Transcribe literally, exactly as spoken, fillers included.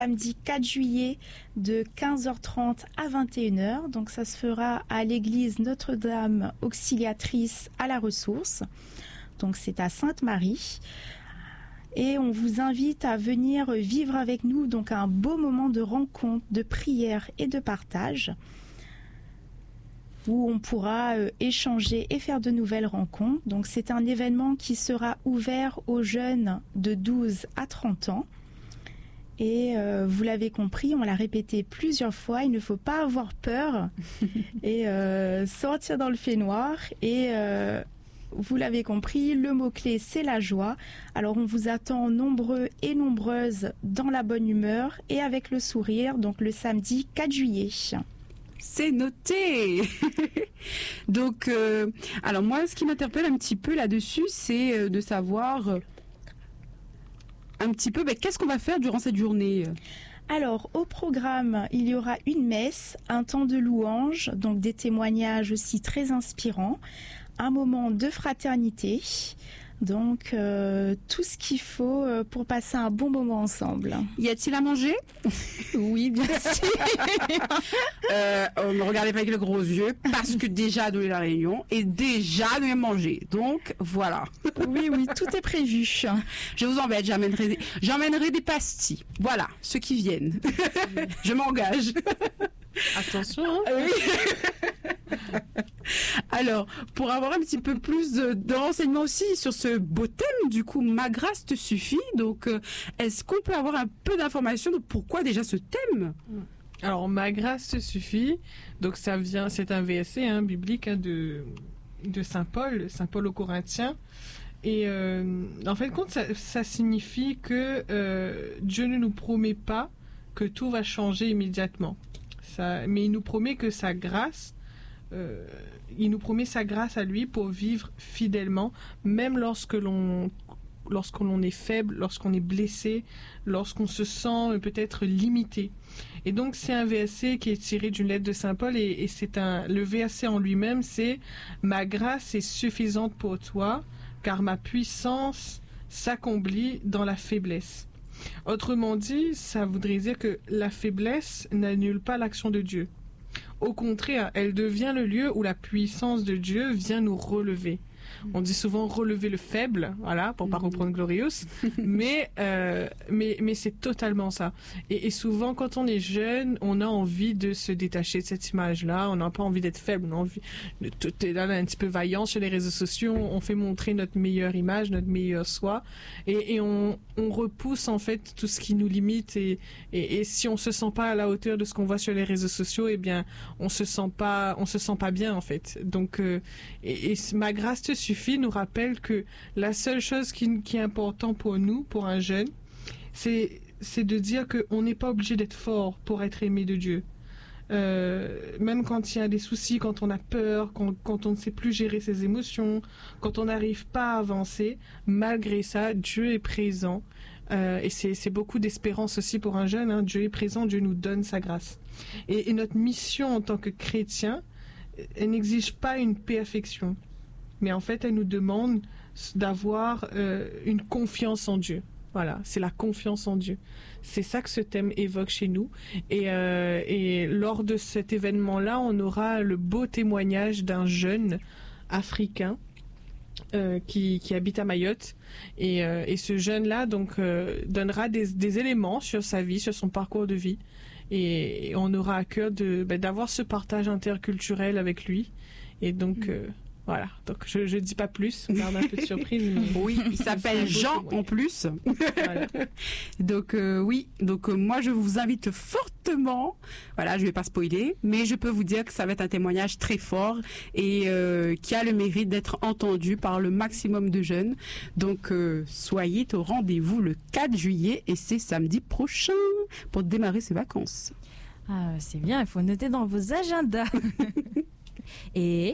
samedi quatre juillet de quinze heures trente à vingt et une heures. Donc ça se fera à l'église Notre-Dame Auxiliatrice à la Ressource. Donc c'est à Sainte-Marie. Et on vous invite à venir vivre avec nous donc un beau moment de rencontre, de prière et de partage, où on pourra euh, échanger et faire de nouvelles rencontres. Donc c'est un événement qui sera ouvert aux jeunes de douze à trente ans. Et euh, vous l'avez compris, on l'a répété plusieurs fois, il ne faut pas avoir peur et euh, sortir dans le fait noir. Et euh, vous l'avez compris, le mot-clé, c'est la joie. Alors on vous attend nombreux et nombreuses dans la bonne humeur et avec le sourire, donc le samedi quatre juillet. C'est noté. Donc, euh, alors moi, ce qui m'interpelle un petit peu là-dessus, c'est euh, de savoir euh, un petit peu, ben, qu'est-ce qu'on va faire durant cette journée ? Alors, au programme, il y aura une messe, un temps de louange, donc des témoignages aussi très inspirants, un moment de fraternité, donc euh, tout ce qu'il faut euh, pour passer un bon moment ensemble. Y a-t-il à manger ? Oui, bien sûr. euh, on ne regardait pas avec le gros yeux parce que déjà nous la réunion et déjà nous avons mangé. Donc voilà. Oui, oui, tout est prévu. Je vous embête, j'emmènerai des, j'emmènerai des pastilles. Voilà, ceux qui viennent. Je m'engage. Attention. Hein. Oui. Alors, pour avoir un petit peu plus de, de renseignements aussi sur ce beau thème, du coup, ma grâce te suffit. Donc, euh, est-ce qu'on peut avoir un peu d'informations de pourquoi déjà ce thème ? Alors, ma grâce te suffit. Donc, ça vient, c'est un V S C hein, biblique hein, de de Saint Paul, Saint Paul aux Corinthiens. Et euh, en fait, compte, ça, ça signifie que euh, Dieu ne nous promet pas que tout va changer immédiatement. Ça, mais il nous promet que sa grâce, euh, il nous promet sa grâce à lui pour vivre fidèlement, même lorsque l'on, lorsque l'on est faible, lorsqu'on est blessé, lorsqu'on se sent peut-être limité. Et donc c'est un V S C qui est tiré d'une lettre de Saint Paul et, et c'est un, le V S C en lui-même, c'est « Ma grâce est suffisante pour toi, car ma puissance s'accomplit dans la faiblesse ». Autrement dit, ça voudrait dire que la faiblesse n'annule pas l'action de Dieu. Au contraire, elle devient le lieu où la puissance de Dieu vient nous relever. On dit souvent relever le faible, voilà, pour pas reprendre Glorious, mais euh, mais mais c'est totalement ça. Et, et souvent, quand on est jeune, on a envie de se détacher de cette image-là. On n'a pas envie d'être faible. On a envie de tout est là, un petit peu vaillant sur les réseaux sociaux. On fait montrer notre meilleure image, notre meilleur soi, et, et on on repousse en fait tout ce qui nous limite. Et, et et si on se sent pas à la hauteur de ce qu'on voit sur les réseaux sociaux, eh bien, on se sent pas on se sent pas bien en fait. Donc, euh, et, et ma grâce te suffit nous rappelle que la seule chose qui, qui est important pour nous, pour un jeune, c'est, c'est de dire qu'on n'est pas obligé d'être fort pour être aimé de Dieu. Euh, même quand il y a des soucis, quand on a peur, quand, quand on ne sait plus gérer ses émotions, quand on n'arrive pas à avancer, malgré ça, Dieu est présent. Euh, et c'est, c'est beaucoup d'espérance aussi pour un jeune. Hein. Dieu est présent, Dieu nous donne sa grâce. Et, et notre mission en tant que chrétien, elle n'exige pas une perfection. Mais en fait, elle nous demande d'avoir euh, une confiance en Dieu. Voilà, c'est la confiance en Dieu. C'est ça que ce thème évoque chez nous. Et, euh, et lors de cet événement-là, on aura le beau témoignage d'un jeune africain euh, qui, qui habite à Mayotte. Et, euh, et ce jeune-là donc euh, donnera des, des éléments sur sa vie, sur son parcours de vie. Et, et on aura à cœur de, ben, d'avoir ce partage interculturel avec lui. Et donc... Euh, Voilà, donc je ne dis pas plus, on garde un peu de surprise. Mais oui, il s'appelle Jean en plus. Voilà. Donc euh, oui, donc euh, moi je vous invite fortement, voilà, je ne vais pas spoiler, mais je peux vous dire que ça va être un témoignage très fort et euh, qui a le mérite d'être entendu par le maximum de jeunes. Donc euh, soyez au rendez-vous le quatre juillet et c'est samedi prochain pour démarrer ces vacances. Ah, c'est bien, il faut noter dans vos agendas. Et